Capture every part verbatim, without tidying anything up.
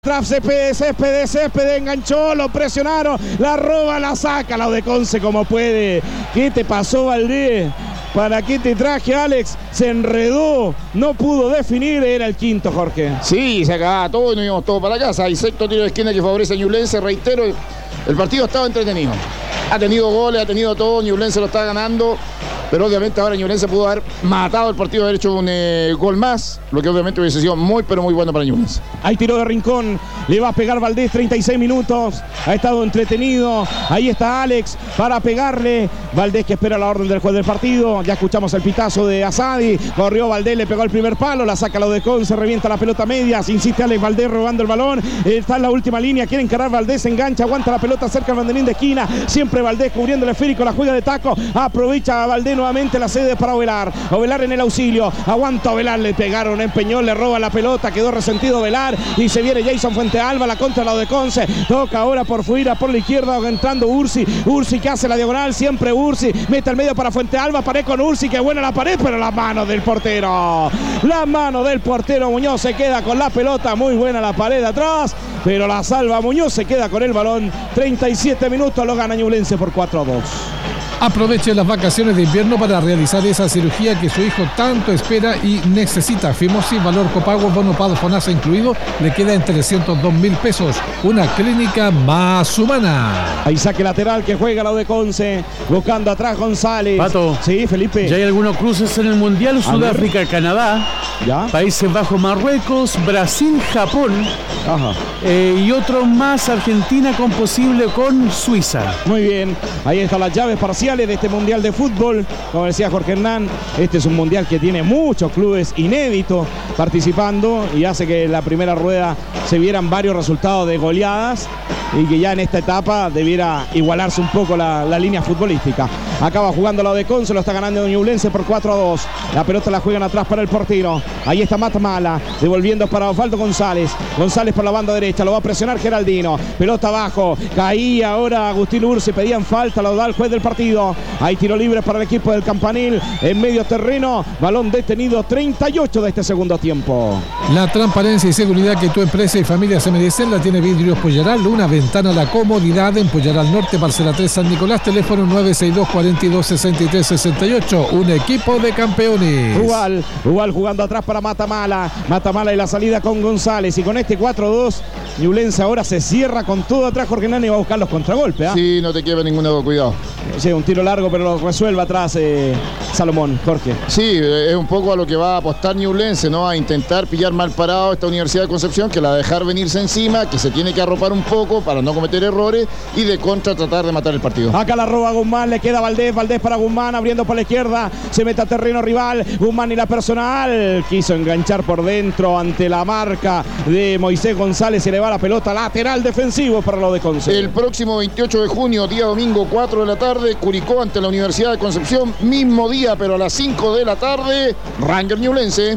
Tras Céspedes, Céspedes, Céspedes, enganchó, lo presionaron, la roba, la saca, la de Conce como puede. ¿Qué te pasó, Valdés? ¿Para qué te traje, Alex? Se enredó, no pudo definir, era el quinto, Jorge. Sí, se acababa todo y nos íbamos todos para casa. Hay sexto tiro de esquina que favorece a Ñublense, reitero, el partido ha estado entretenido. Ha tenido goles, ha tenido todo, Ñublense lo está ganando, pero obviamente ahora Ñublense pudo haber matado el partido, haber hecho un eh, gol más, lo que obviamente hubiese sido muy, pero muy bueno para Ñublense. Hay tiro de Rincón, le va a pegar Valdés, treinta y seis minutos, ha estado entretenido, ahí está Alex para pegarle, Valdés que espera la orden del juez del partido, ya escuchamos el pitazo de Asadi, corrió Valdés, le pegó el primer palo, la saca lo de Conce, revienta la pelota media, se insiste Alex Valdés robando el balón, está en la última línea, quiere encarar Valdés, se engancha, aguanta la pelota cerca del banderín de esquina, siempre Valdés cubriendo el esférico, la juega de taco, aprovecha a Valdés nuevamente la sede para Ovelar, Ovelar en el auxilio, aguanta Ovelar, le pegaron en Peñol, le roba la pelota, quedó resentido Ovelar y se viene Jason Fuentealba, la contra lado de Conce, toca ahora por fuera, por la izquierda, entrando Ursi, Ursi que hace la diagonal, siempre Ursi, mete al medio para Fuentealba, pared con Ursi, que buena la pared, pero la mano del portero, la mano del portero Muñoz se queda con la pelota, muy buena la pared atrás, pero la salva Muñoz, se queda con el balón, treinta y siete minutos, lo gana Ñublense por cuatro a dos. Aproveche las vacaciones de invierno para realizar esa cirugía que su hijo tanto espera y necesita. Fimosis, valor copago, bono pago FONASA incluido, le queda en trescientos dos mil pesos. Una clínica más humana. Ahí saque lateral que juega la de Conce, buscando atrás González. Pato. Sí, Felipe. Ya hay algunos cruces en el Mundial, Sudáfrica, Canadá, ¿Ya? Países Bajos, Marruecos, Brasil, Japón. Ajá. Eh, y otros más, Argentina con posible con Suiza. Muy bien, ahí están las llaves parciales de este Mundial de Fútbol. Como decía Jorge Hernán, este es un Mundial que tiene muchos clubes inéditos participando y hace que en la primera rueda se vieran varios resultados de goleadas y que ya en esta etapa debiera igualarse un poco la, la línea futbolística. Acaba jugando la de Conce, lo está ganando Ñublense por cuatro a dos. La pelota la juegan atrás para el portero. Ahí está Matamala, devolviendo para Osvaldo González. González por la banda derecha, lo va a presionar Geraldino. Pelota abajo, caía ahora Agustín Ursi, pedían falta, lo da el juez del partido. Hay tiro libre para el equipo del Campanil en medio terreno. Balón detenido, treinta y ocho de este segundo tiempo. La transparencia y seguridad que tu empresa y familia se merecen la tiene Vidrios Pollaral, una ventana a la comodidad en Pollaral Norte, parcela tres San Nicolás, teléfono nueve seis dos, cuatro dos, seis tres seis ocho, un equipo de campeones. Rubal, Rubal jugando atrás para Matamala, Matamala y la salida con González, y con este cuatro a dos, Ñublense ahora se cierra con todo atrás. Jorge Nani va a buscar los contragolpes. ¿eh? Sí, no te queda ninguna duda, cuidado. Sí, un tiro largo, pero lo resuelve atrás eh, Salomón, Jorge. Sí, es un poco a lo que va a apostar Ñublense, ¿no? A intentar pillar mal parado esta Universidad de Concepción, que la va a dejar venirse encima, que se tiene que arropar un poco para no cometer errores y de contra tratar de matar el partido. Acá la roba Guzmán, le queda Valdés, Valdés para Guzmán, abriendo por la izquierda, se mete a terreno rival, Guzmán y la personal, quiso enganchar por dentro ante la marca de Moisés González, se le va la pelota lateral defensivo para lo de Conce. El próximo veintiocho de junio, día domingo, cuatro de la tarde, Curicó ante la Universidad de Concepción, mismo día, pero a las cinco de la tarde, Ranger Ñublense.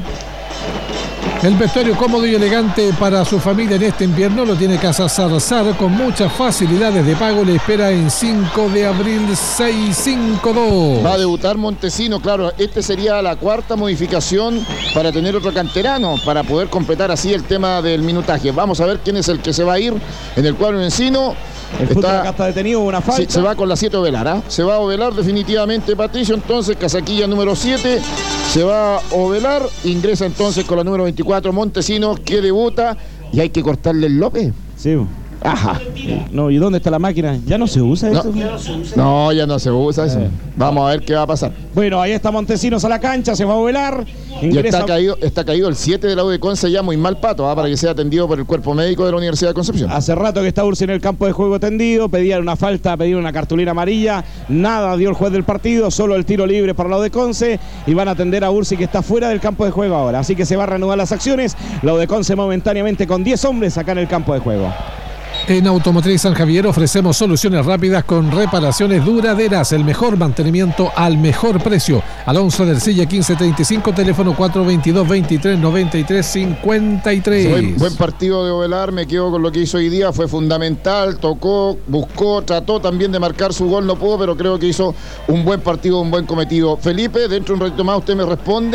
El vestuario cómodo y elegante para su familia en este invierno lo tiene Casa Salazar con muchas facilidades de pago. Le espera en cinco de abril seiscientos cincuenta y dos. Va a debutar Montesino, claro, este sería la cuarta modificación para tener otro canterano, para poder completar así el tema del minutaje. Vamos a ver quién es el que se va a ir en el cuadro Encino. El fútbol acá está detenido, una falta. Sí, se va con la siete Ovelar, ¿eh? Se va a Ovelar definitivamente Patricio, entonces casaquilla número siete, se va a Ovelar, ingresa entonces con la número veinticuatro Montesino, que debuta, y hay que cortarle el López. Sí. Ajá. No, ¿y dónde está la máquina? ¿Ya no se usa no, eso? No, ya no se usa eso. Eh. Vamos a ver qué va a pasar. Bueno, ahí está Montesinos a la cancha, se va a Ovelar. Y está caído, está caído el siete de la U de Conce, ya muy mal Pato, ¿eh? Para que sea atendido por el cuerpo médico de la Universidad de Concepción. Hace rato que está Ursi en el campo de juego tendido, pedían una falta, pedían una cartulina amarilla, nada dio el juez del partido, solo el tiro libre para la U de Conce y van a atender a Ursi que está fuera del campo de juego ahora, así que se va a reanudar las acciones, la U de Conce momentáneamente con diez hombres acá en el campo de juego. En Automotriz San Javier ofrecemos soluciones rápidas con reparaciones duraderas, el mejor mantenimiento al mejor precio. Alonso del Silla quince treinta y cinco, teléfono cuatro veintidós, veintitrés noventa y tres cincuenta y tres. Buen, buen partido de Ovelar, me quedo con lo que hizo hoy día, fue fundamental, tocó, buscó, trató también de marcar su gol, no pudo, pero creo que hizo un buen partido, un buen cometido. Felipe, dentro de un ratito más usted me responde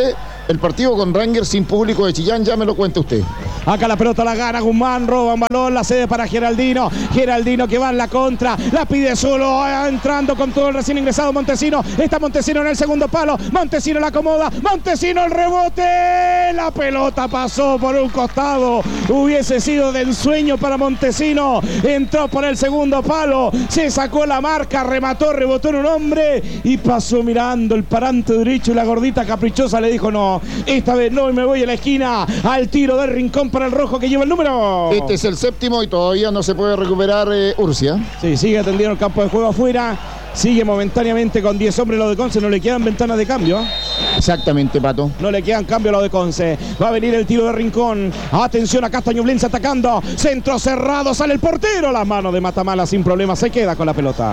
el partido con Rangers sin público de Chillán? Ya me lo cuenta usted. Acá la pelota la gana Guzmán, roba un balón, la cede para Geraldino. Geraldino que va en la contra, la pide solo, entrando con todo el recién ingresado Montesino. Está Montesino en el segundo palo, Montesino la acomoda, Montesino el rebote, la pelota pasó por un costado, hubiese sido de ensueño para Montesino, entró por el segundo palo, se sacó la marca, remató, rebotó en un hombre y pasó mirando el parante derecho y la gordita caprichosa le dijo no, esta vez no, y me voy a la esquina, al tiro del rincón para el rojo que lleva el número. Este es el séptimo y todavía no se puede recuperar eh, Urcia. Sí, sigue atendiendo el campo de juego afuera. Sigue momentáneamente con diez hombres lo de Conce. No le quedan ventanas de cambio. Exactamente, Pato. No le quedan cambio a lo de Conce. Va a venir el tiro de Rincón. Atención a Castañublense atacando. Centro cerrado. Sale el portero. La mano de Matamala sin problema. Se queda con la pelota.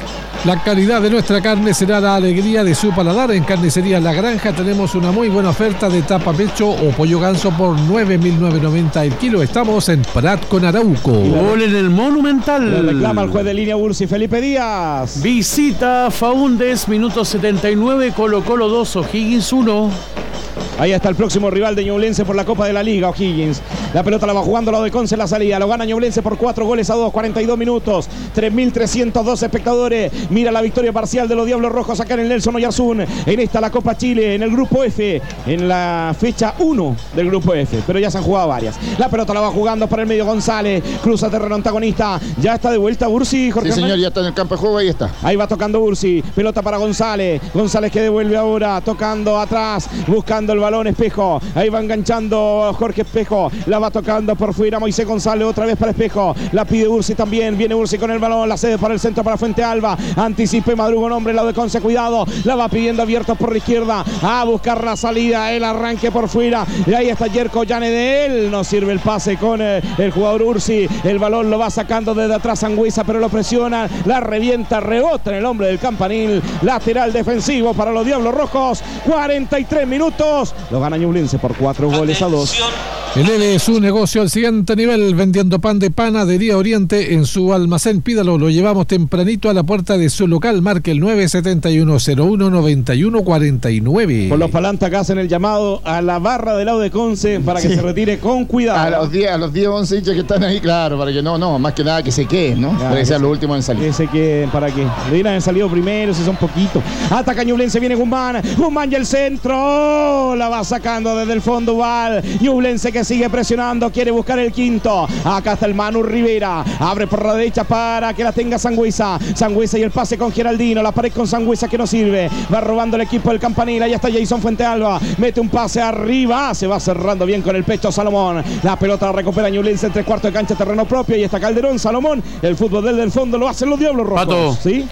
La calidad de nuestra carne será la alegría de su paladar. En Carnicería La Granja tenemos una muy buena oferta de tapa pecho o pollo ganso por nueve mil novecientos noventa el kilo. Estamos en Prat con Arauco. Gol en el Monumental. Le reclama el juez de línea Ursi, Felipe Díaz. Visita Faúndez, minuto setenta y nueve, Colo Colo dos, O'Higgins uno. Ahí está el próximo rival de Ñublense por la Copa de la Liga, O'Higgins. La pelota la va jugando lo de Conce en la salida. Lo gana Ñublense por cuatro goles a dos, cuarenta y dos minutos. tres mil trescientos dos espectadores. Mira la victoria parcial de los Diablos Rojos acá en el Nelson Oyarzún. En esta la Copa Chile, en el Grupo F, en la fecha uno del Grupo F. Pero ya se han jugado varias. La pelota la va jugando por el medio González. Cruza terreno antagonista. Ya está de vuelta Ursi, Jorge. Sí, señor, ya está en el campo de juego, ahí está. Ahí va tocando Ursi. Pelota para González. González que devuelve ahora. Tocando atrás. Buscando el balón Espejo. Ahí va enganchando Jorge Espejo. La va tocando por fuera Moisés González. Otra vez para Espejo. La pide Ursi también. Viene Ursi con el balón. La cede para el centro para Fuente Alba. Anticipe Madrugo, nombre, lado de Conce. Cuidado. La va pidiendo abierto por la izquierda. A buscar la salida. El arranque por fuera. Y ahí está Yerko Llane de él. No sirve el pase con el, el jugador Ursi. El balón lo va sacando desde atrás Sangüesa, pero lo presiona. La revienta. Rebota en el hombre del Campanil. Lateral defensivo para los Diablos Rojos. cuarenta y tres minutos. Lo gana Ñublense por cuatro goles a dos. Eleve su negocio al siguiente nivel vendiendo pan de Panadería Oriente en su almacén. Pídalo, lo llevamos tempranito a la puerta de su local. Marque el nueve siete uno cero uno nueve uno cuatro nueve. Por los palantas que hacen el llamado a la barra del lado de Conce para que sí. se retire con cuidado. A los diez, a los diez, once hinchas que están ahí, claro, para que no, no, más que nada que se queden, ¿no? Claro, para que sean los últimos en salir. Que se queden, para que le dieran el salido primero, si son poquitos. Ataca Ñublense, viene Guzmán. Guzmán y el centro. La va sacando desde el fondo Val. Ñublense que sigue presionando, quiere buscar el quinto. Acá está el Manu Rivera. Abre por la derecha para que la tenga Sangüesa. Sangüesa y el pase con Geraldino. La pared con Sangüesa que no sirve. Va robando el equipo del Campanil. Ahí está Jason Fuentealba. Mete un pase arriba. Se va cerrando bien con el pecho Salomón. La pelota la recupera Ñublense en tres cuartos de cancha, terreno propio. Y está Calderón, Salomón. El fútbol del, del fondo lo hacen los Diablos Rojos. Pato. ¿Sí?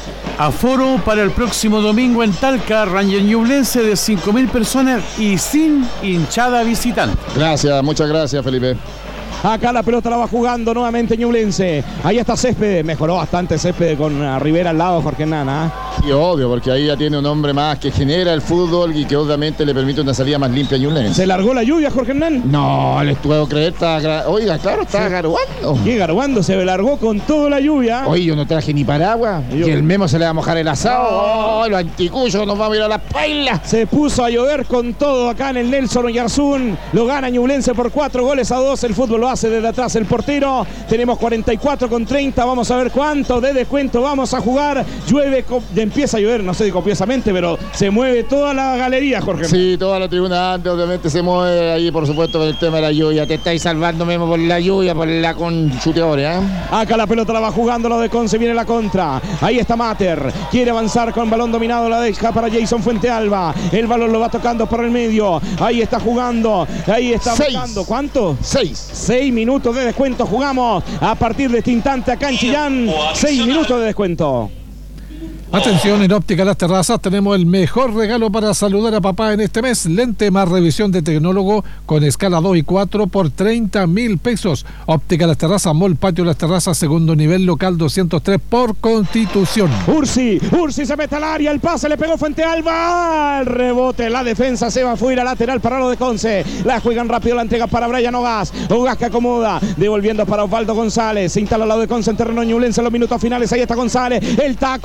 Aforo para el próximo domingo en Talca, Ranger Ñublense de cinco mil personas y sin hinchada visitante. Gracias, muchas gracias, Felipe. Acá la pelota la va jugando nuevamente Ñublense. Ahí está Céspedes. Mejoró bastante Céspedes con uh, Rivera al lado, Jorge Nana. Y obvio, porque ahí ya tiene un hombre más que genera el fútbol y que obviamente le permite una salida más limpia a Ñublense. ¿Se largó la lluvia, Jorge Hernán? No, les puedo creer. Está, oiga, claro, está sí. garuando. ¿Qué garuando? Se largó con toda la lluvia. Oye, yo no traje ni paraguas. Y el Memo se le va a mojar el asado. Oh, oh, los anticuyos nos vamos a ir a la paila. Se puso a llover con todo acá en el Nelson Oyarzún. Lo gana Ñublense por cuatro goles a dos. El fútbol lo hace desde atrás el portero. Tenemos cuarenta y cuatro con treinta. Vamos a ver cuánto de descuento vamos a jugar. Llueve, empieza a llover, no sé copiosamente, pero se mueve toda la galería, Jorge. Sí, toda la tribuna antes, obviamente se mueve ahí, por supuesto, con el tema de la lluvia. Te estáis salvando, Memo, por la lluvia, por la conchuteora, ¿eh? Acá la pelota la va jugando lo de Conce, viene la contra. Ahí está Mater. Quiere avanzar con balón dominado, la deja para Jason Fuentealba. El balón lo va tocando por el medio. Ahí está jugando. Ahí está Seis. buscando. ¿Cuánto? Seis. Seis minutos de descuento jugamos a partir de este instante acá en Chillán. Seis minutos de descuento. Atención, en Óptica Las Terrazas tenemos el mejor regalo para saludar a papá en este mes. Lente más revisión de tecnólogo con escala dos y cuatro por treinta mil pesos. Óptica Las Terrazas, Mall Patio Las Terrazas, segundo nivel, local doscientos tres por Constitución. Ursi, Ursi se mete al área, el pase le pegó Fuentealba. El rebote, la defensa se va fuera, lateral para lo de Conce. La juegan rápido, la entrega para Brian Ogas. Ogas que acomoda, devolviendo para Osvaldo González. Se instala al lado de Conce en terreno Ñublense en los minutos finales. Ahí está González, el taco. No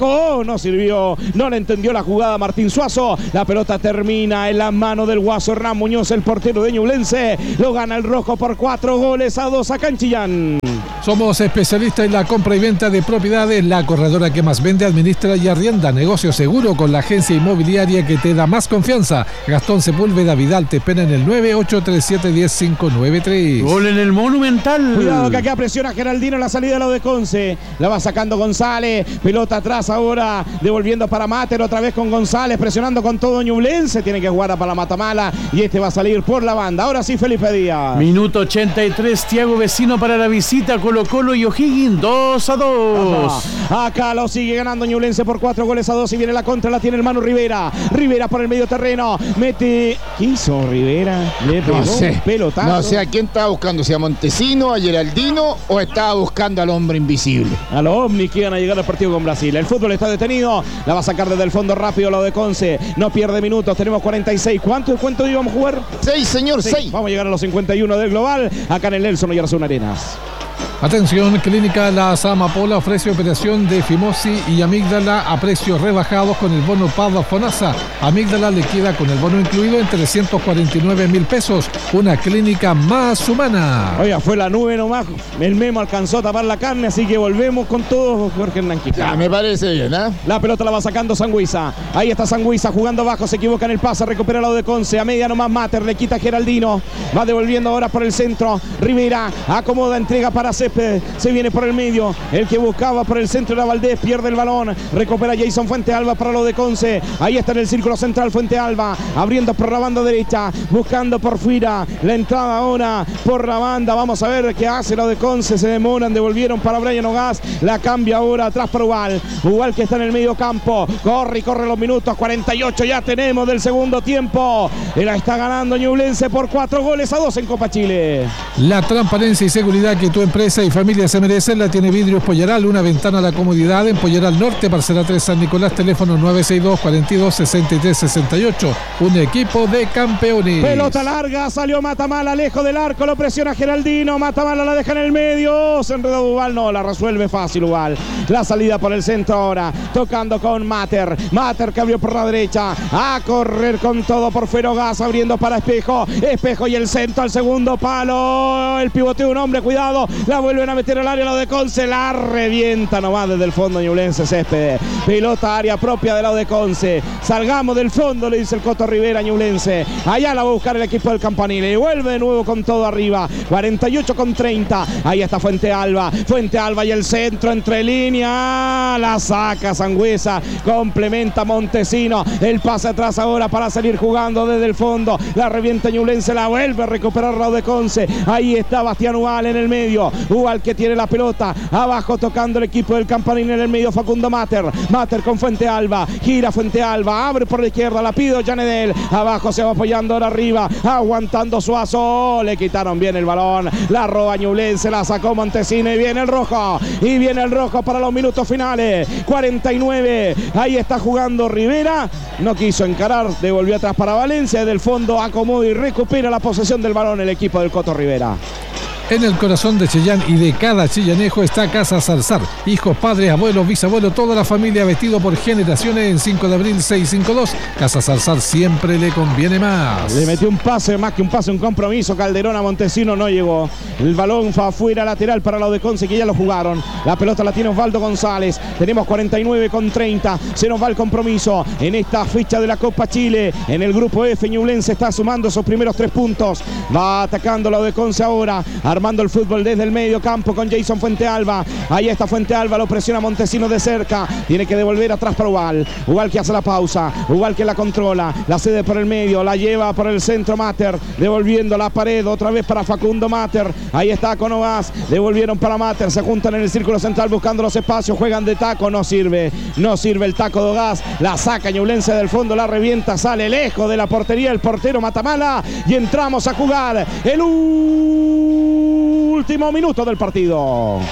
no sirvió, no le entendió la jugada Martín Suazo. La pelota termina en la mano del Guaso Hernán Muñoz, el portero de Ñublense. Lo gana el rojo por cuatro goles a dos acá en Chillán. Somos especialistas en la compra y venta de propiedades. La corredora que más vende, administra y arrienda. Negocio seguro con la agencia inmobiliaria que te da más confianza. Gastón Sepúlveda Vidal te espera en el nueve ocho tres siete, uno cero cinco nueve tres. Gol en el Monumental. Cuidado que acá presiona Geraldino en la salida de la de Conce. La va sacando González. Pelota atrás ahora. Devolviendo para Mater. Otra vez con González. Presionando con todo Ñublense. Tiene que jugar para la Matamala. Y este va a salir por la banda. Ahora sí, Felipe Díaz. Minuto ochenta y tres. Thiago Vecino para la visita. Colo Colo y O'Higgins. dos a dos. Ajá. Acá lo sigue ganando Ñublense por cuatro goles a dos. Y viene la contra. La tiene el Manu Rivera. Rivera por el medio terreno. Mete. ¿Qué hizo Rivera? Le pegó No sé. un pelotazo. No sé a quién estaba buscando. Si a Montesino, a Geraldino o estaba buscando al hombre invisible. A los ovnis que iban a llegar al partido con Brasil. El fútbol está detenido. La va a sacar desde el fondo rápido lo de Conce. No pierde minutos. Tenemos cuarenta y seis. ¿Cuánto, cuánto íbamos a jugar? Seis, señor, Sí. seis. Vamos a llegar a los cincuenta y uno del global. Acá en el Nelson Oyarzún Arenas. Atención, Clínica Las Amapola ofrece operación de fimosis y amígdala a precios rebajados con el bono Pava Fonasa. Amígdala le queda con el bono incluido en trescientos cuarenta y nueve mil pesos. Una clínica más humana. Oiga, fue la nube nomás. El Memo alcanzó a tapar la carne, así que volvemos con todo, Jorge Hernán Quique. Ya, me parece bien, ¿eh? La pelota la va sacando Sangüesa. Ahí está Sangüesa jugando abajo, se equivoca en el pase, recupera el lado de Conce. A media nomás Mater, le quita a Geraldino. Va devolviendo ahora por el centro. Rivera acomoda, entrega para Césped. Se viene por el medio. El que buscaba por el centro era Valdés, pierde el balón. Recupera Jason Fuentealba para lo de Conce. Ahí está en el círculo central Fuentealba. Abriendo por la banda derecha. Buscando por fuera. La entrada ahora por la banda. Vamos a ver qué hace lo de Conce. Se demoran, devolvieron para Brian Ogás. La cambia ahora atrás para Ubal. Ubal que está en el medio campo. Corre y corre los minutos. cuarenta y ocho ya tenemos del segundo tiempo. La está ganando Ñublense por cuatro goles a dos en Copa Chile. La transparencia y seguridad que tu empresa y familia se merecen la tiene Vidrios Polleral. Una ventana a la comodidad en Polleral Norte, parcela tres San Nicolás, teléfono nueve seis dos, cuatro dos, seis tres seis ocho. Un equipo de campeones. Pelota larga, salió Matamala lejos del arco, lo presiona Geraldino. Matamala la deja en el medio. Se enredó Ubal, no, la resuelve fácil Ubal. La salida por el centro ahora, tocando con Mater. Mater que abrió por la derecha. A correr con todo por Ferogás, abriendo para Espejo. Espejo y el centro al segundo palo. El pivoteo un hombre, cuidado. La vuelven a meter al área, lo de Conce. La revienta nomás desde el fondo Ñublense Céspedes. Pelota área propia del lado de Conce. Salgamos del fondo, le dice el Coto Rivera Ñublense. Allá la va a buscar el equipo del Campanile. Y vuelve de nuevo con todo arriba. cuarenta y ocho con treinta. Ahí está Fuentealba. Fuentealba y el centro entre línea. La saca Sangüesa. Complementa Montesino. El pase atrás ahora para salir jugando desde el fondo. La revienta Ñublense. La vuelve a recuperar lado de Conce. Ahí está Bastián Ubal en el medio. Ubal que tiene la pelota. Abajo tocando el equipo del Campanile en el medio. Facundo Mater. Mater con Fuentealba. Gira Fuentealba. Abre por la izquierda. La pido Janedel. Abajo se va apoyando ahora arriba. Aguantando Suazo. Le quitaron bien el balón. La roba Ñublense. La sacó Montesino. Y viene el rojo. Y viene el rojo para los minutos finales. cuarenta y nueve. Ahí está jugando Rivera. No quiso encarar. Devolvió atrás para Valencia. Del fondo acomoda y recupera la posesión del balón el equipo del Coto Rivera. En el corazón de Chillán y de cada chillanejo está Casa Salsar. Hijos, padres, abuelos, bisabuelos, toda la familia vestido por generaciones en cinco de abril seiscientos cincuenta y dos. Casa Salsar siempre le conviene más. Le metió un pase, más que un pase, un compromiso. Calderón a Montesino, no llegó. El balón fue afuera, lateral para lo de Conce, que ya lo jugaron. La pelota la tiene Osvaldo González. Tenemos cuarenta y nueve con treinta. Se nos va el compromiso en esta fecha de la Copa Chile. En el grupo F, Ñublense está sumando esos primeros tres puntos. Va atacando lo de Conce ahora. Armando el fútbol desde el medio campo con Jason Fuentealba. Ahí está Fuentealba, lo presiona Montesino de cerca. Tiene que devolver atrás para Ubal. Ubal que hace la pausa. Ubal que la controla. La cede por el medio. La lleva por el centro Mater. Devolviendo la pared otra vez para Facundo Mater. Ahí está con Ogás. Devolvieron para Mater. Se juntan en el círculo central buscando los espacios. Juegan de taco. No sirve. No sirve el taco de Ogás. La saca Ñublense del fondo. La revienta. Sale lejos de la portería el portero Matamala. Y entramos a jugar el último minuto del partido.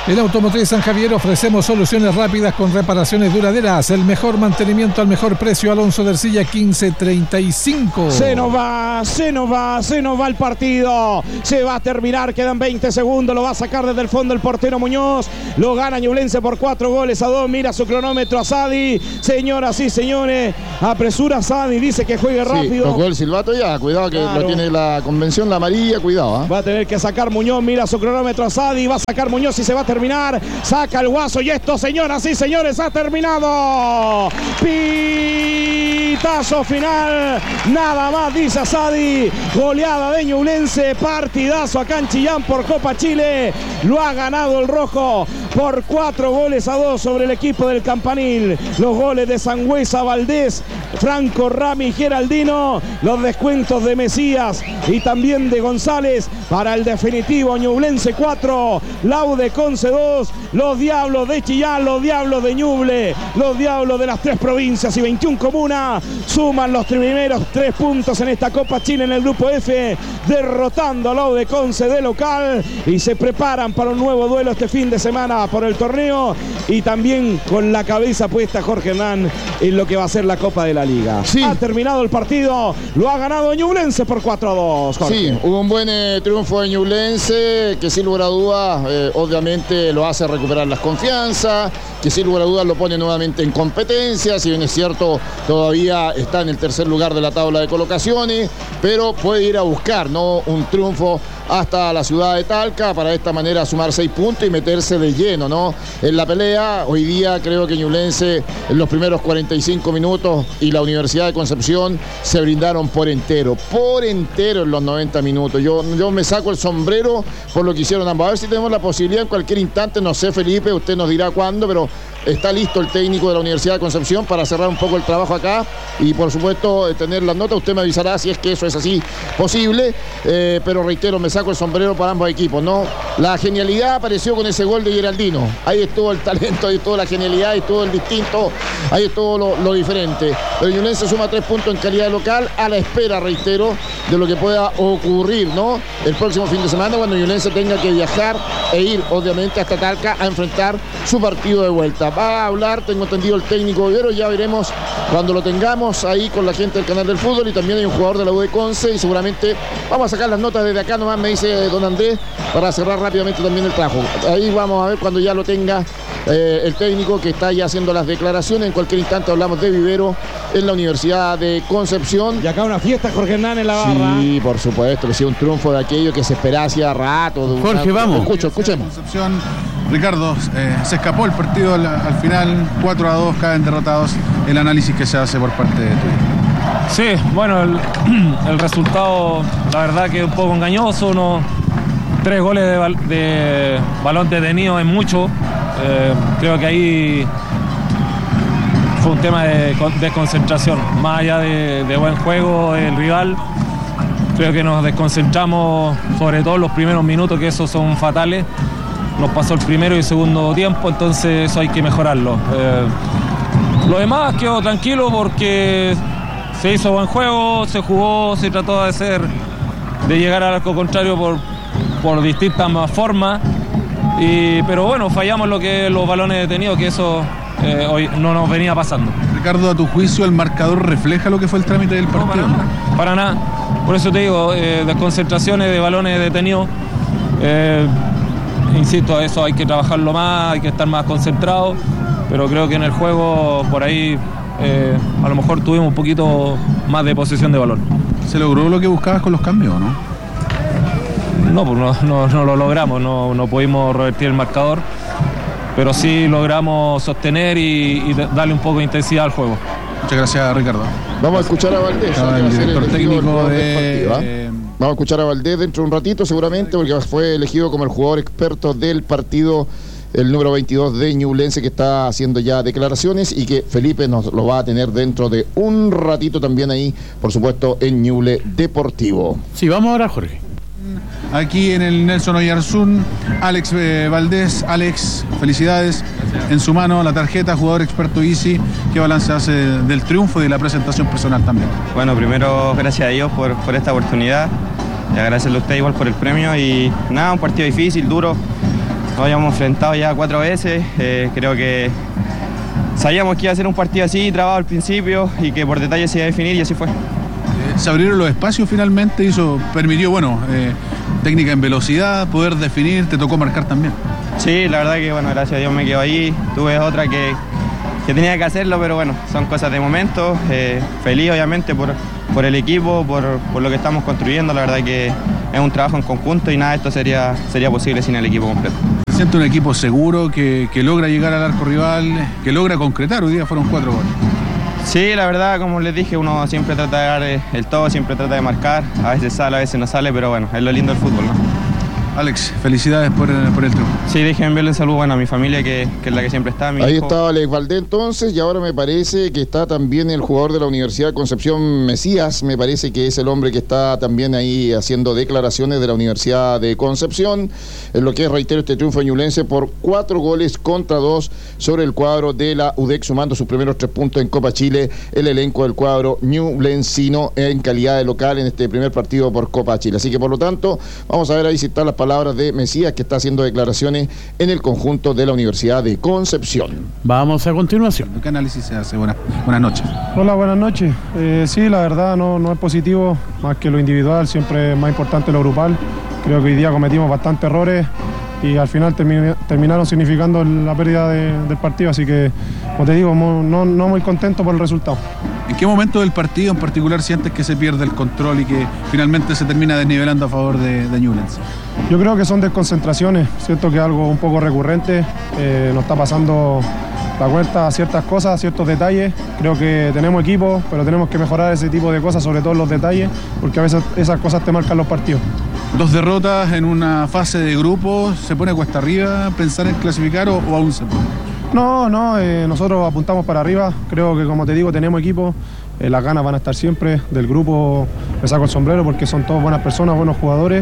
En Automotriz San Javier ofrecemos soluciones rápidas con reparaciones duraderas. El mejor mantenimiento al mejor precio. Alonso de Ercilla quince treinta y cinco. Se nos va, se nos va, se nos va el partido. Se va a terminar, quedan veinte segundos. Lo va a sacar desde el fondo el portero Muñoz. Lo gana Ñublense por cuatro goles a dos. Mira su cronómetro Asadi. Señoras y señores, apresura Asadi. Dice que juegue rápido. Sí, tocó el silbato ya. Cuidado que claro. Lo tiene la convención, la amarilla. Cuidado. ¿eh? Va a tener que sacar Muñoz. Mira su cronómetro Asadi. Va a sacar Muñoz y se va a terminar. Saca el Guaso y esto, señoras y señores, ha terminado. Pitazo final. Nada más dice Asadi. Goleada de Ñublense. Partidazo acá en Chillán por Copa Chile. Lo ha ganado el rojo por cuatro goles a dos sobre el equipo del Campanil. Los goles de Sangüesa, Valdés, Franco, Rami, Geraldino. Los descuentos de Mesías y también de González para el definitivo. Ñublense cuatro, Laude Conce dos. Los Diablos de Chillán, los Diablos de Ñuble, los Diablos de las tres provincias y veintiuna comunas suman los primeros tres puntos en esta Copa Chile en el grupo F, derrotando a Laude Conce de local y se preparan para un nuevo duelo este fin de semana por el torneo y también con la cabeza puesta Jorge Hernán en lo que va a ser la Copa de la Liga. Sí. Ha terminado el partido, lo ha ganado Ñublense por cuatro a dos. Jorge. Sí, hubo un buen eh, triunfo de Ñublense que sin lugar a dudas eh, obviamente lo hace recuperar las confianzas, que sin lugar a dudas lo pone nuevamente en competencia, si bien es cierto todavía está en el tercer lugar de la tabla de colocaciones, pero puede ir a buscar, ¿no?, un triunfo hasta la ciudad de Talca para de esta manera sumar seis puntos y meterse de lleno, ¿no?, en la pelea. Hoy día creo que Ñublense en los primeros cuarenta y cinco minutos y la Universidad de Concepción se brindaron por entero, por entero en los noventa minutos. Yo, yo me saco el sombrero por lo que hicieron ambos. A ver si tenemos la posibilidad en cualquier instante, no sé Felipe, usted nos dirá cuándo, pero está listo el técnico de la Universidad de Concepción para cerrar un poco el trabajo acá y por supuesto tener las notas. Usted me avisará si es que eso es así posible, eh, pero reitero, me saco el sombrero para ambos equipos, ¿no? La genialidad apareció con ese gol de Geraldino. Ahí estuvo el talento, ahí estuvo la genialidad, ahí estuvo el distinto, ahí estuvo lo, lo diferente. Pero Ñublense suma tres puntos en calidad local a la espera, reitero, de lo que pueda ocurrir, ¿no?, el próximo fin de semana cuando Ñublense tenga que viajar e ir obviamente hasta Talca a enfrentar su partido de vuelta. Va a hablar, tengo entendido, el técnico Vivero, ya veremos cuando lo tengamos ahí con la gente del canal del fútbol, y también hay un jugador de la U de Conce y seguramente vamos a sacar las notas desde acá nomás, me dice don Andrés, para cerrar rápidamente también el trabajo. Ahí vamos a ver cuando ya lo tenga eh, el técnico que está ya haciendo las declaraciones. En cualquier instante hablamos de Vivero en la Universidad de Concepción. Y acá una fiesta, Jorge Hernán, en la barra. Sí, por supuesto, que sea un triunfo de aquello que se esperaba hacía rato. De Jorge, una... vamos. Escucho, escuchemos. Concepción, Ricardo, eh, se escapó el partido al, al final, cuatro a dos, caen derrotados. El análisis que se hace por parte de tu equipo. Sí, bueno, el, el resultado, la verdad que es un poco engañoso, ¿no? Tres goles de, bal de balón detenido es mucho. Eh, creo que ahí fue un tema de desconcentración, más allá de, de buen juego del rival. Creo que nos desconcentramos, sobre todo en los primeros minutos, que esos son fatales. Nos pasó el primero y el segundo tiempo, entonces eso hay que mejorarlo. Eh, lo demás quedó tranquilo porque se hizo buen juego, se jugó, se trató de hacer, de llegar al arco contrario por, por distintas formas. Y, pero bueno, fallamos lo que los balones detenidos, que eso eh, hoy no nos venía pasando. Ricardo, a tu juicio, ¿el marcador refleja lo que fue el trámite del partido? No, para, nada, para nada. Por eso te digo, eh, desconcentraciones de balones detenidos. Eh, insisto, eso hay que trabajarlo más, hay que estar más concentrado. Pero creo que en el juego, por ahí, eh, a lo mejor tuvimos un poquito más de posesión de balón. ¿Se logró lo que buscabas con los cambios, no? No, pues no, no, no lo logramos, no, no pudimos revertir el marcador, pero sí logramos sostener y, y darle un poco de intensidad al juego. Muchas gracias, Ricardo. Vamos a escuchar a Valdés, el, el director el técnico de... partido, ¿eh? Vamos a escuchar a Valdés dentro de un ratito seguramente, porque fue elegido como el jugador experto del partido, el número veintidós de Ñublense, que está haciendo ya declaraciones y que Felipe nos lo va a tener dentro de un ratito también ahí, por supuesto, en Ñuble Deportivo. Sí, vamos ahora, Jorge. Aquí en el Nelson Oyarzún, Alex eh, Valdés. Alex, felicidades. Gracias. En su mano la tarjeta, jugador experto Easy. ¿Qué balance hace del triunfo y de la presentación personal también? Bueno, primero gracias a Dios por, por esta oportunidad y agradecerle a usted igual por el premio. Y nada, un partido difícil, duro, nos habíamos enfrentado ya cuatro veces, eh, creo que sabíamos que iba a ser un partido así, trabado al principio y que por detalle se iba a definir y así fue. Se abrieron los espacios finalmente y eso permitió, bueno, eh, técnica en velocidad, poder definir, te tocó marcar también. Sí, la verdad que, bueno, gracias a Dios me quedo ahí, tuve otra que, que tenía que hacerlo, pero bueno, son cosas de momento, eh, feliz obviamente por, por el equipo, por, por lo que estamos construyendo, la verdad que es un trabajo en conjunto y nada de esto sería, sería posible sin el equipo completo. Siente un equipo seguro que, que logra llegar al arco rival, que logra concretar, hoy día fueron cuatro goles. Sí, la verdad, como les dije, uno siempre trata de dar el todo, siempre trata de marcar, a veces sale, a veces no sale, pero bueno, es lo lindo del fútbol, ¿no? Alex, felicidades por, por el triunfo. Sí, déjenme enviarle un saludo bueno, a mi familia, que, que es la que siempre está. Mi Ahí hijo. estaba Alex Valdés entonces, y ahora me parece que está también el jugador de la Universidad de Concepción, Mesías, me parece que es el hombre que está también ahí haciendo declaraciones de la Universidad de Concepción, en lo que es, reitero, este triunfo ñublense por cuatro goles contra dos sobre el cuadro de la U D E C, sumando sus primeros tres puntos en Copa Chile, el elenco del cuadro ñublencino en calidad de local en este primer partido por Copa Chile. Así que, por lo tanto, vamos a ver ahí si están las palabras de Mesías, que está haciendo declaraciones en el conjunto de la Universidad de Concepción. Vamos a continuación. ¿Qué análisis se hace? Buenas, buenas noches. Hola, buenas noches. Eh, sí, la verdad no, no es positivo, más que lo individual, siempre es más importante lo grupal. Creo que hoy día cometimos bastantes errores y al final termi terminaron significando la pérdida de, del partido, así que, como te digo, no, no muy contento por el resultado. ¿En qué momento del partido en particular sientes que se pierde el control y que finalmente se termina desnivelando a favor de, de Ñublense? Yo creo que son desconcentraciones, siento que es algo un poco recurrente, eh, nos está pasando la cuenta a ciertas cosas, a ciertos detalles. Creo que tenemos equipo, pero tenemos que mejorar ese tipo de cosas, sobre todo en los detalles, porque a veces esas cosas te marcan los partidos. Dos derrotas en una fase de grupo, ¿se pone cuesta arriba pensar en clasificar o, o aún se puede? No, no, eh, nosotros apuntamos para arriba, creo que, como te digo, tenemos equipo, eh, las ganas van a estar siempre, del grupo me saco el sombrero porque son todos buenas personas, buenos jugadores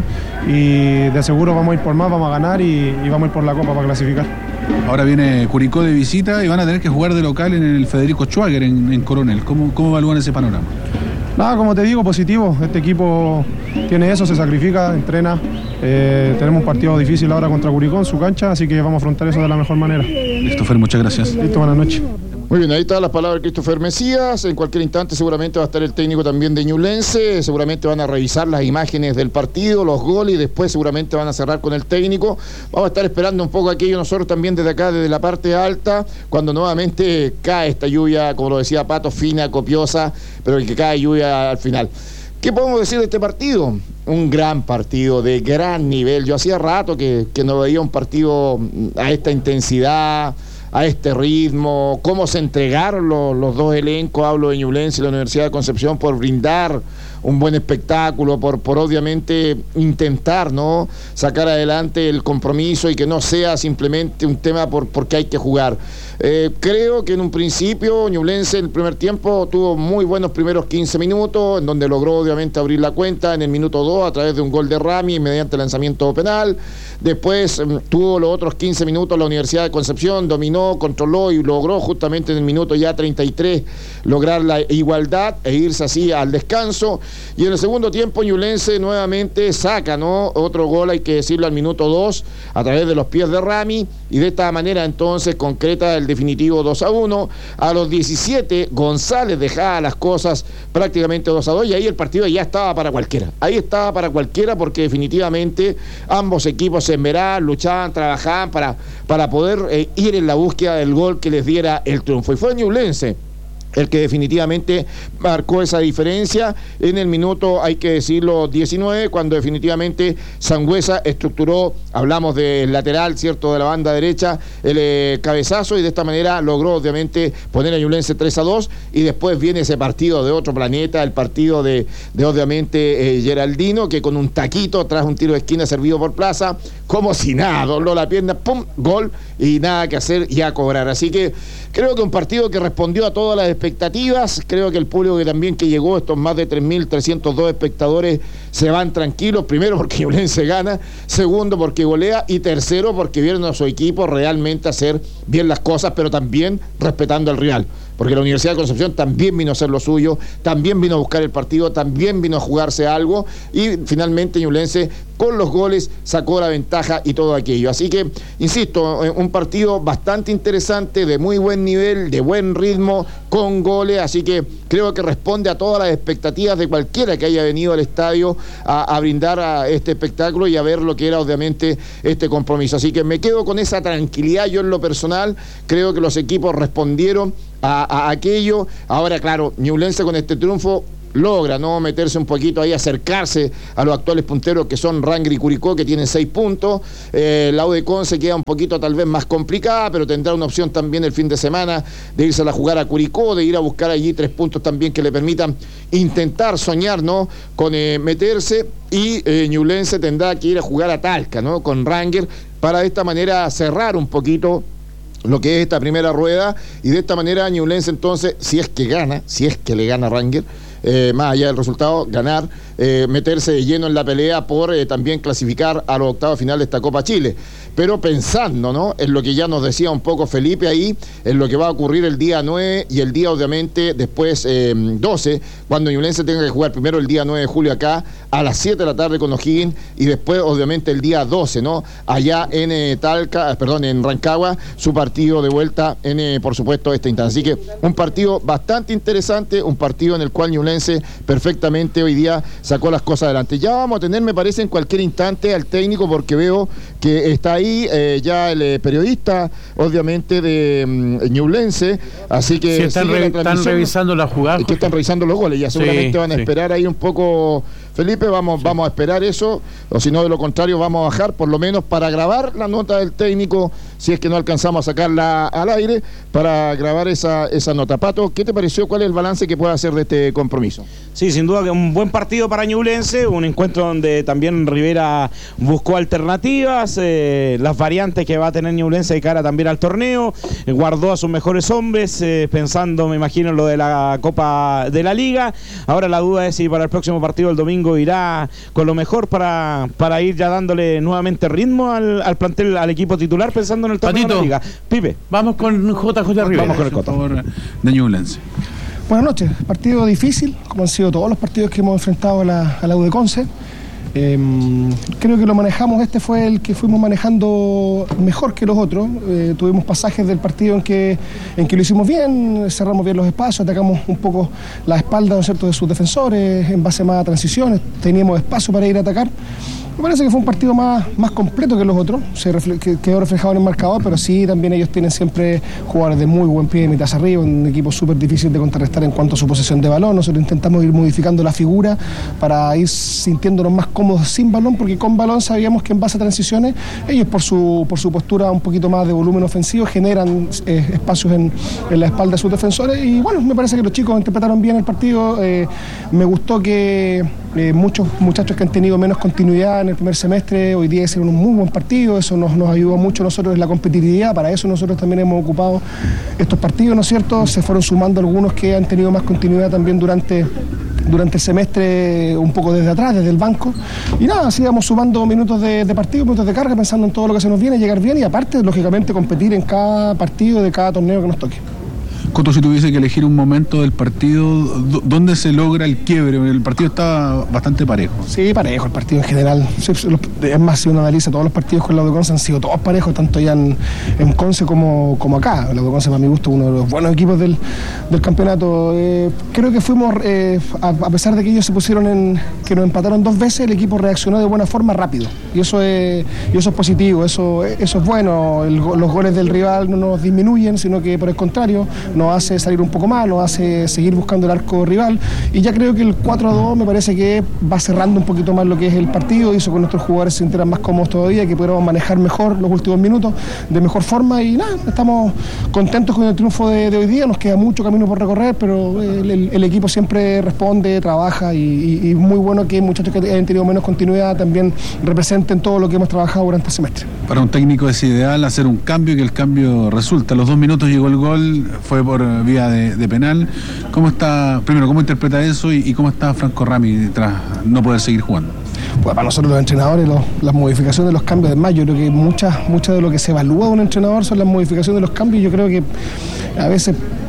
y de seguro vamos a ir por más, vamos a ganar y, y vamos a ir por la Copa para clasificar. Ahora viene Curicó de visita y van a tener que jugar de local en el Federico Schwager en, en Coronel. ¿Cómo, cómo evalúan ese panorama? Nada, como te digo, positivo. Este equipo tiene eso, se sacrifica, entrena. Eh, tenemos un partido difícil ahora contra Curicó en su cancha, así que vamos a afrontar eso de la mejor manera. Christopher, muchas gracias. Listo, buenas noches. Muy bien, ahí están las palabras de Christopher Mesías. En cualquier instante seguramente va a estar el técnico también de Ñublense. Seguramente van a revisar las imágenes del partido, los goles, y después seguramente van a cerrar con el técnico. Vamos a estar esperando un poco aquello nosotros también desde acá, desde la parte alta, cuando nuevamente cae esta lluvia, como lo decía Pato, fina, copiosa, pero el que cae lluvia al final. ¿Qué podemos decir de este partido? Un gran partido, de gran nivel. Yo hacía rato que, que no veía un partido a esta intensidad, a este ritmo, cómo se entregaron los, los dos elencos, hablo de Ñublense y la Universidad de Concepción, por brindar un buen espectáculo, por, por obviamente intentar, ¿no?, sacar adelante el compromiso y que no sea simplemente un tema por, porque hay que jugar. Eh, creo que en un principio Ñublense en el primer tiempo tuvo muy buenos primeros quince minutos, en donde logró obviamente abrir la cuenta en el minuto dos a través de un gol de Rami mediante lanzamiento penal. Después eh, tuvo los otros quince minutos la Universidad de Concepción, dominó, controló y logró justamente en el minuto ya treinta y tres lograr la igualdad e irse así al descanso. Y en el segundo tiempo Ñublense nuevamente saca, ¿no?, otro gol, hay que decirlo, al minuto dos a través de los pies de Rami, y de esta manera entonces concreta el definitivo dos a uno. A los diecisiete González dejaba las cosas prácticamente dos a dos, y ahí el partido ya estaba para cualquiera. Ahí estaba para cualquiera porque definitivamente ambos equipos se enveraban, luchaban, trabajaban para, para poder eh, ir en la búsqueda del gol que les diera el triunfo. Y fue Ñublense el que definitivamente marcó esa diferencia en el minuto, hay que decirlo, diecinueve, cuando definitivamente Sangüesa estructuró, hablamos del lateral, ¿cierto?, de la banda derecha, el eh, cabezazo, y de esta manera logró obviamente poner a Ñublense tres a dos, y después viene ese partido de otro planeta, el partido de, de obviamente eh, Geraldino, que con un taquito tras un tiro de esquina servido por Plaza, como si nada, dobló la pierna, pum, gol, y nada que hacer y a cobrar. Así que creo que un partido que respondió a todas las expectativas. Creo que el público que también que llegó, estos más de tres mil trescientos dos espectadores, se van tranquilos, primero porque Ñublense gana, segundo porque golea, y tercero porque vieron a su equipo realmente hacer bien las cosas, pero también respetando al rival, porque la Universidad de Concepción también vino a hacer lo suyo, también vino a buscar el partido, también vino a jugarse algo, y finalmente Ñublense con los goles sacó la ventaja y todo aquello. Así que, insisto, un partido bastante interesante, de muy buen nivel, de buen ritmo, con goles, así que creo que responde a todas las expectativas de cualquiera que haya venido al estadio a, a brindar a este espectáculo y a ver lo que era obviamente este compromiso. Así que me quedo con esa tranquilidad yo en lo personal, creo que los equipos respondieron a, a aquello. Ahora, claro, Ñublense con este triunfo logra no meterse un poquito ahí, acercarse a los actuales punteros que son Ranger y Curicó, que tienen seis puntos. Eh, la U de Conce queda un poquito tal vez más complicada, pero tendrá una opción también el fin de semana de irse a jugar a Curicó, de ir a buscar allí tres puntos también que le permitan intentar soñar, ¿no?, con eh, meterse. Y eh, Ñublense tendrá que ir a jugar a Talca, ¿no?, con Ranger, para de esta manera cerrar un poquito lo que es esta primera rueda, y de esta manera Ñublense entonces, si es que gana, si es que le gana Ranger, Eh, más allá del resultado, ganar, eh, meterse de lleno en la pelea por eh, también clasificar a los octavos finales de esta Copa Chile. Pero pensando, ¿no?, en lo que ya nos decía un poco Felipe ahí, en lo que va a ocurrir el día nueve y el día obviamente después eh, doce, cuando Ñublense tenga que jugar primero el día nueve de julio acá a las siete de la tarde con O'Higgins, y después obviamente el día doce, ¿no?, allá en eh, Talca, perdón, en Rancagua, su partido de vuelta en, eh, por supuesto, esta instancia. Así que un partido bastante interesante, un partido en el cual Ñublense perfectamente hoy día sacó las cosas adelante. Ya vamos a tener, me parece, en cualquier instante al técnico, porque veo que está ahí eh, ya el eh, periodista, obviamente, de um, Ñublense, así que sí, están, re están revisando la jugada. Que están revisando los goles, ya seguramente sí, van a sí. esperar ahí un poco, Felipe, vamos, sí. vamos a esperar eso, o si no, de lo contrario, vamos a bajar, por lo menos para grabar la nota del técnico, si es que no alcanzamos a sacarla al aire, para grabar esa, esa nota. Pato, ¿qué te pareció? ¿Cuál es el balance que puede hacer de este compromiso? Sí, sin duda que un buen partido para Ñublense, un encuentro donde también Rivera buscó alternativas, eh, las variantes que va a tener Ñublense de cara también al torneo, eh, guardó a sus mejores hombres, eh, pensando, me imagino, en lo de la Copa de la Liga. Ahora la duda es si para el próximo partido el domingo irá con lo mejor para, para ir ya dándole nuevamente ritmo al, al plantel, al equipo titular, pensando en el torneo de la Liga. Pipe. Vamos con J J Rivera. Vamos con el Cota. De Ñublense. Buenas noches. Partido difícil, como han sido todos los partidos que hemos enfrentado a la, a la U de Conce. Eh, creo que lo manejamos, este fue el que fuimos manejando mejor que los otros. Eh, tuvimos pasajes del partido en que, en que lo hicimos bien, cerramos bien los espacios, atacamos un poco la espalda, ¿no es cierto?, de sus defensores, en base más a transiciones, teníamos espacio para ir a atacar. Me parece que fue un partido más, más completo que los otros, se refle que quedó reflejado en el marcador, pero sí, también ellos tienen siempre jugadores de muy buen pie, de mitad hacia arriba, un equipo súper difícil de contrarrestar en cuanto a su posesión de balón. Nosotros intentamos ir modificando la figura para ir sintiéndonos más cómodos sin balón, porque con balón sabíamos que en base a transiciones, ellos por su, por su postura un poquito más de volumen ofensivo generan eh, espacios en, en la espalda de sus defensores, y bueno, me parece que los chicos interpretaron bien el partido. Eh, me gustó que eh, muchos muchachos que han tenido menos continuidad en el primer semestre, hoy día hicieron un muy buen partido, eso nos, nos ayudó mucho a nosotros en la competitividad, para eso nosotros también hemos ocupado estos partidos, ¿no es cierto? Se fueron sumando algunos que han tenido más continuidad también durante, durante el semestre, un poco desde atrás, desde el banco, y nada, así vamos sumando minutos de, de partido, minutos de carga, pensando en todo lo que se nos viene, llegar bien y aparte, lógicamente, competir en cada partido de cada torneo que nos toque. Coto, si tuviese que elegir un momento del partido, ¿dónde se logra el quiebre? El partido estaba bastante parejo. Sí, parejo el partido en general. Es más, si uno analiza todos los partidos con la U de Conce, han sido todos parejos, tanto ya en, en Conce como, como acá. La U de Conce, para mi gusto, uno de los buenos equipos del, del campeonato. Eh, creo que fuimos, eh, a, a pesar de que ellos se pusieron en, que nos empataron dos veces, el equipo reaccionó de buena forma rápido. Y eso es, y eso es positivo, eso, eso es bueno. El, los goles del rival no nos disminuyen, sino que por el contrario, nos hace salir un poco más, nos hace seguir buscando el arco rival, y ya creo que el cuatro a dos me parece que va cerrando un poquito más lo que es el partido, hizo que nuestros jugadores se sintieran más cómodos todavía, que pudiéramos manejar mejor los últimos minutos de mejor forma, y nada, estamos contentos con el triunfo de, de hoy día. Nos queda mucho camino por recorrer, pero el, el, el equipo siempre responde, trabaja, y, y, y muy bueno que muchachos que hayan tenido menos continuidad también representen todo lo que hemos trabajado durante el semestre. Para un técnico es ideal hacer un cambio y que el cambio resulta. A los dos minutos llegó el gol, fue por vía de, de penal. ¿Cómo está, primero, cómo interpreta eso y, y cómo está Franco Rami tras no poder seguir jugando? Pues para nosotros los entrenadores, los, las modificaciones de los cambios, además yo creo que muchas, muchas de lo que se evalúa de un entrenador son las modificaciones de los cambios. Yo creo que a veces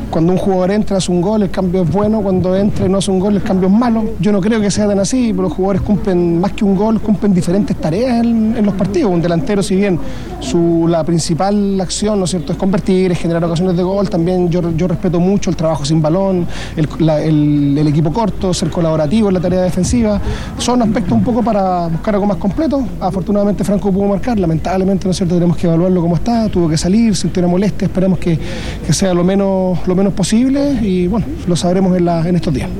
cuando un jugador entra hace un gol, el cambio es bueno, cuando entra y no hace un gol, el cambio es malo. Yo no creo que sea tan así, pero los jugadores cumplen más que un gol, cumplen diferentes tareas en, en los partidos. Un delantero, si bien su, la principal acción, ¿no es cierto?, es convertir, es generar ocasiones de gol, también yo, yo respeto mucho el trabajo sin balón, el, la, el, el equipo corto, ser colaborativo en la tarea defensiva. Son aspectos un poco para buscar algo más completo. Afortunadamente Franco pudo marcar, lamentablemente, ¿no es cierto?, tenemos que evaluarlo como está, tuvo que salir, sintió una molestia, esperemos que, que sea lo menos, lo menos posible y bueno, lo sabremos en, la, en estos días.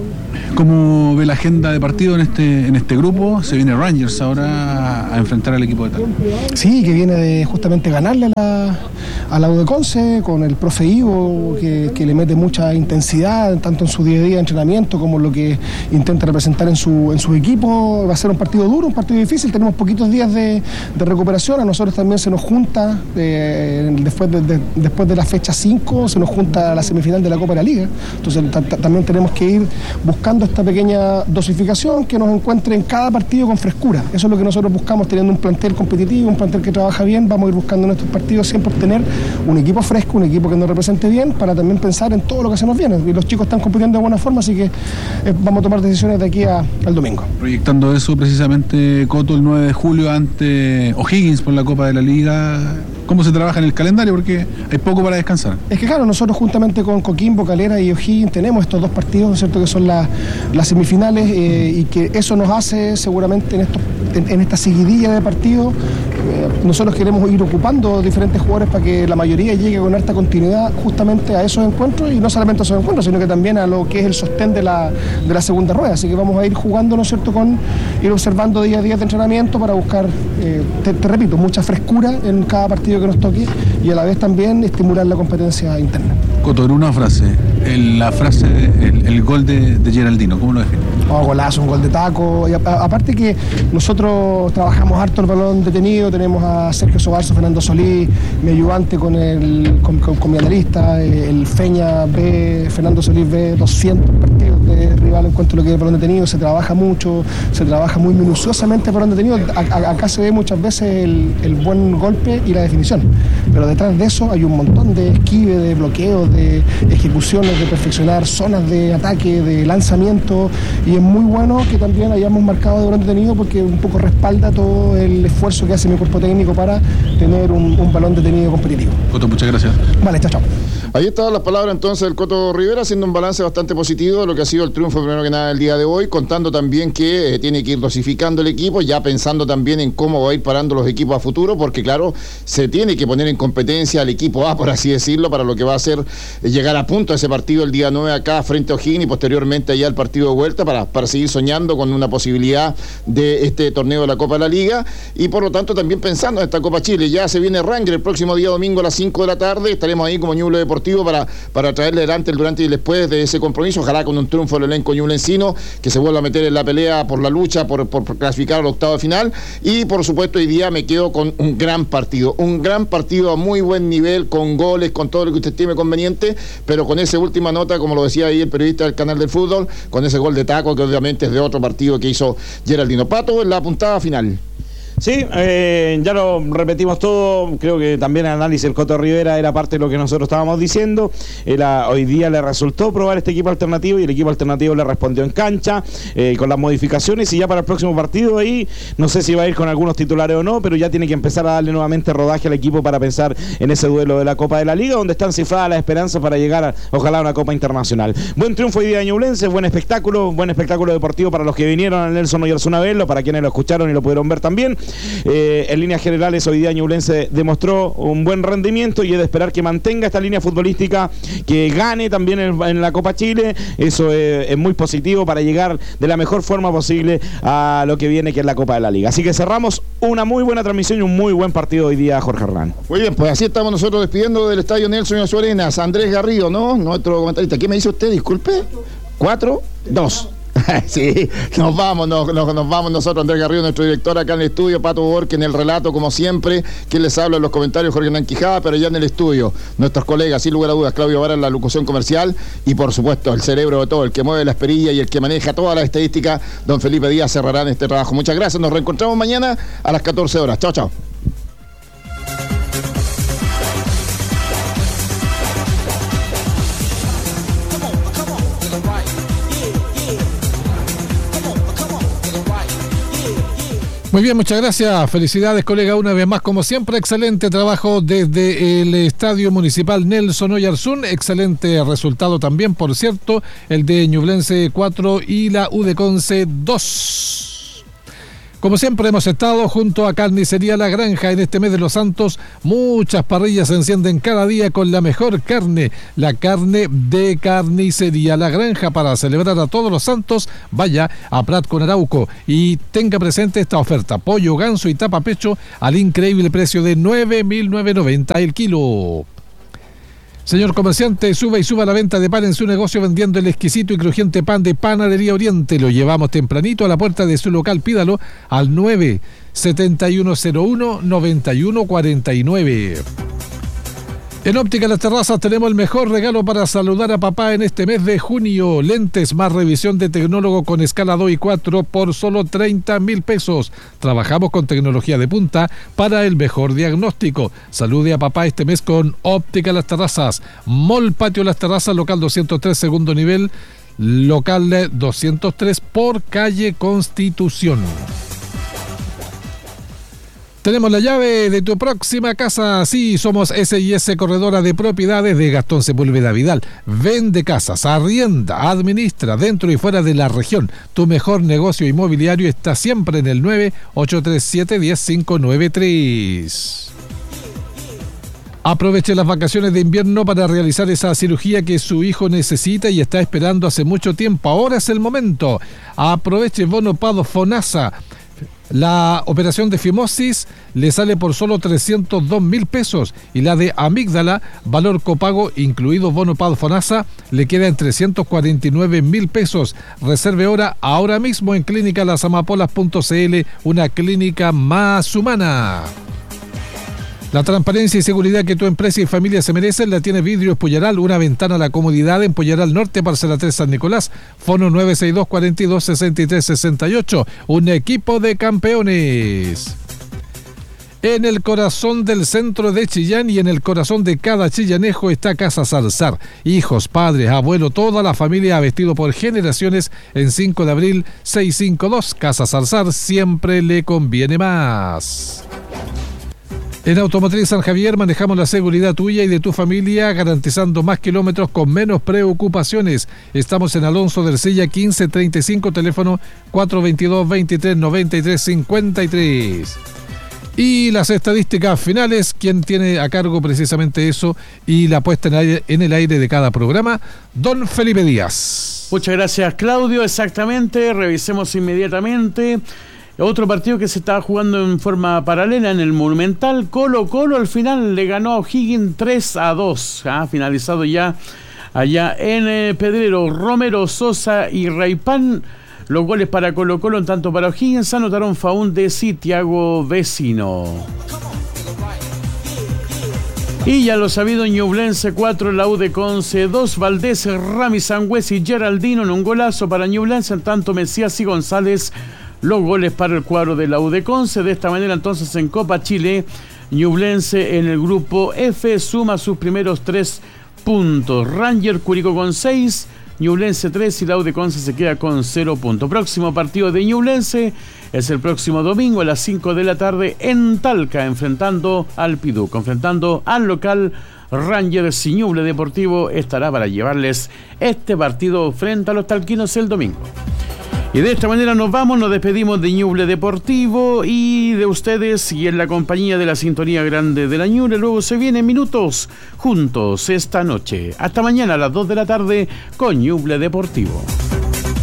¿Cómo ve la agenda de partido en este, en este grupo? Se viene Rangers ahora a enfrentar al equipo de Talca. Sí, que viene de justamente ganarle a la, a la U de Conce, con el profe Ivo, que, que le mete mucha intensidad, tanto en su día a día de entrenamiento como lo que intenta representar en su, en su equipo. Va a ser un partido duro, un partido difícil, tenemos poquitos días de, de recuperación, a nosotros también se nos junta, eh, después, de, de, después de la fecha cinco, se nos junta la semifinal de la Copa de la Liga, entonces también tenemos que ir buscando esta pequeña dosificación que nos encuentre en cada partido con frescura. Eso es lo que nosotros buscamos, teniendo un plantel competitivo, un plantel que trabaja bien. Vamos a ir buscando en estos partidos siempre obtener un equipo fresco, un equipo que nos represente bien, para también pensar en todo lo que se nos viene. Y los chicos están compitiendo de buena forma, así que eh, vamos a tomar decisiones de aquí a, al domingo. Proyectando eso precisamente, Coto, el nueve de julio ante O'Higgins por la Copa de la Liga. ¿Cómo se trabaja en el calendario? Porque hay poco para descansar. Es que claro, nosotros juntamente con Coquimbo, Calera y O'Higgins tenemos estos dos partidos, ¿no es cierto?, que son la, las semifinales, eh, y que eso nos hace seguramente en, estos, en, en esta seguidilla de partidos, eh, nosotros queremos ir ocupando diferentes jugadores para que la mayoría llegue con alta continuidad justamente a esos encuentros, y no solamente a esos encuentros, sino que también a lo que es el sostén de la, de la segunda rueda. Así que vamos a ir jugando, ¿no es cierto?, con ir observando día a día de entrenamiento para buscar, eh, te, te repito, mucha frescura en cada partido que nos toque y a la vez también estimular la competencia interna. Coto, en una frase, el, la frase, el, el gol de, de Geraldino, ¿cómo lo define? Oh, golazo, un gol de taco. Y a, a, aparte que nosotros trabajamos harto el balón detenido, tenemos a Sergio Sobarzo, Fernando Solís, mi ayudante con, el, con, con, con mi analista, el Feña B, Fernando Solís ve doscientos partidos de rival en cuanto a lo que es el balón detenido, se trabaja mucho, se trabaja muy minuciosamente el balón detenido. A, a, acá se ve muchas veces el, el buen golpe y la definición, pero detrás de eso hay un montón de esquive, de bloqueos, de ejecuciones, de perfeccionar zonas de ataque, de lanzamiento, y es muy bueno que también hayamos marcado de balón detenido porque un poco respalda todo el esfuerzo que hace mi cuerpo técnico para tener un, un balón detenido competitivo. Coto, muchas gracias. Vale, chao, chao. Ahí estaban las palabras entonces del Coto Rivera, haciendo un balance bastante positivo de lo que ha sido el triunfo primero que nada el día de hoy, contando también que eh, tiene que ir dosificando el equipo, ya pensando también en cómo va a ir parando los equipos a futuro, porque claro, se tiene que poner en competencia al equipo A, por así decirlo, para lo que va a ser eh, llegar a punto a ese partido el día nueve acá frente a O'Higgins y posteriormente allá el partido de vuelta para, para seguir soñando con una posibilidad de este torneo de la Copa de la Liga, y por lo tanto también pensando en esta Copa Chile. Ya se viene Rangers el próximo día domingo a las cinco de la tarde, estaremos ahí como Ñuble Deportivo para, para traerle delante el durante y después de ese compromiso, ojalá con un triunfo del elenco ñublencino, que se vuelva a meter en la pelea por la lucha, por, por clasificar al octavo de final. Y por supuesto hoy día me quedo con un gran partido, un gran partido a muy buen nivel, con goles, con todo lo que usted estime conveniente, pero con esa última nota, como lo decía ahí el periodista del canal del fútbol, con ese gol de taco que obviamente es de otro partido que hizo Geraldino. Pato, en la puntada final. Sí, eh, ya lo repetimos todo. Creo que también el análisis del Coto Rivera era parte de lo que nosotros estábamos diciendo. Era, hoy día le resultó probar este equipo alternativo y el equipo alternativo le respondió en cancha, eh, con las modificaciones, y ya para el próximo partido ahí no sé si va a ir con algunos titulares o no, pero ya tiene que empezar a darle nuevamente rodaje al equipo para pensar en ese duelo de la Copa de la Liga, donde están cifradas las esperanzas para llegar a, ojalá, a una Copa Internacional. Buen triunfo hoy día de Ñublense, buen espectáculo, buen espectáculo deportivo para los que vinieron al Nelson Oyarzún a verlo, para quienes lo escucharon y lo pudieron ver también. Eh, en líneas generales hoy día Ñublense demostró un buen rendimiento y es de esperar que mantenga esta línea futbolística, que gane también en, en la Copa Chile. Eso es, es muy positivo para llegar de la mejor forma posible a lo que viene, que es la Copa de la Liga. Así que cerramos una muy buena transmisión y un muy buen partido hoy día, Jorge Hernán. Muy bien, pues así estamos nosotros despidiendo del Estadio Nelson Oyarzún Arenas. Andrés Garrido, ¿no? Nuestro comentarista. ¿Qué me dice usted? Disculpe. ¿Cuatro? Dos. Sí, nos vamos, nos, nos, nos vamos nosotros, Andrés Garrido, nuestro director acá en el estudio, Pato Borque en el relato, como siempre, quien les habla en los comentarios, Jorge Hernán Quijada, pero ya en el estudio, nuestros colegas, sin lugar a dudas, Claudio Vara en la locución comercial, y por supuesto, el cerebro de todo, el que mueve la esperilla y el que maneja toda la estadística, don Felipe Díaz, cerrarán este trabajo. Muchas gracias, nos reencontramos mañana a las catorce horas. Chao, chao. Muy bien, muchas gracias. Felicidades, colega, una vez más, como siempre. Excelente trabajo desde el Estadio Municipal Nelson Oyarzún. Excelente resultado también, por cierto, el de Ñublense cuatro y la U de Conce dos. Como siempre hemos estado junto a Carnicería La Granja en este mes de los Santos. Muchas parrillas se encienden cada día con la mejor carne, la carne de Carnicería La Granja. Para celebrar a todos los santos, vaya a Prat con Arauco y tenga presente esta oferta: pollo, ganso y tapa pecho al increíble precio de nueve mil novecientos noventa el kilo. Señor comerciante, suba y suba la venta de pan en su negocio vendiendo el exquisito y crujiente pan de Panadería Oriente. Lo llevamos tempranito a la puerta de su local. Pídalo al nueve siete uno cero uno nueve uno cuatro nueve. En Óptica Las Terrazas tenemos el mejor regalo para saludar a papá en este mes de junio. Lentes más revisión de tecnólogo con escala dos y cuatro por solo treinta mil pesos. Trabajamos con tecnología de punta para el mejor diagnóstico. Salude a papá este mes con Óptica Las Terrazas. Mall Patio Las Terrazas, local doscientos tres, segundo nivel. Local doscientos tres por calle Constitución. Tenemos la llave de tu próxima casa. Sí, somos S y S Corredora de Propiedades de Gastón Sepúlveda Vidal. Vende casas, arrienda, administra dentro y fuera de la región. Tu mejor negocio inmobiliario está siempre en el nueve ocho tres siete, uno cero cinco nueve tres. Aproveche las vacaciones de invierno para realizar esa cirugía que su hijo necesita y está esperando hace mucho tiempo. Ahora es el momento. Aproveche bono Pado FONASA. La operación de fimosis le sale por solo trescientos dos mil pesos y la de amígdala, valor copago incluido bono Pado FONASA, le queda en trescientos cuarenta y nueve mil pesos. Reserve hora ahora mismo en clínica las amapolas punto c l, una clínica más humana. La transparencia y seguridad que tu empresa y familia se merecen la tiene Vidrios Pullaral, una ventana a la comodidad en Pullaral Norte, Parcela tres San Nicolás, fono nueve seis dos, cuatro dos, seis tres seis ocho, un equipo de campeones. En el corazón del centro de Chillán y en el corazón de cada chillanejo está Casa Salzar. Hijos, padres, abuelos, toda la familia ha vestido por generaciones en cinco de abril seiscientos cincuenta y dos. Casa Salzar siempre le conviene más. En Automotriz San Javier manejamos la seguridad tuya y de tu familia, garantizando más kilómetros con menos preocupaciones. Estamos en Alonso de Ercilla quince treinta y cinco, teléfono cuatro dos dos, veintitrés noventa y tres cincuenta y tres. Y las estadísticas finales, quien tiene a cargo precisamente eso y la puesta en, aire, en el aire de cada programa, don Felipe Díaz. Muchas gracias, Claudio. Exactamente, revisemos inmediatamente. Otro partido que se estaba jugando en forma paralela en el Monumental. Colo Colo al final le ganó a O'Higgins tres a dos. Ha finalizado ya allá en eh, Pedrero. Romero, Sosa y Raipán. Los goles para Colo Colo, en tanto para O'Higgins anotaron Faúndez y Thiago Vecino. Y ya lo sabido, Ñublense cuatro, la U de Conce dos, Valdés, Rami, Sangüez y Geraldino en un golazo para Ñublense, en tanto Mesías y González los goles para el cuadro de la U de Conce. De esta manera entonces en Copa Chile, Ñublense en el grupo F suma sus primeros tres puntos. Ranger Curicó con seis, Ñublense tres y la U de Conce se queda con cero puntos. Próximo partido de Ñublense es el próximo domingo a las cinco de la tarde en Talca, enfrentando al Piduco, enfrentando al local Rangers. Ñuble Deportivo estará para llevarles este partido frente a los talquinos el domingo. Y de esta manera nos vamos, nos despedimos de Ñuble Deportivo y de ustedes y en la compañía de la sintonía grande de la Ñuble. Luego se vienen minutos juntos esta noche. Hasta mañana a las dos de la tarde con Ñuble Deportivo.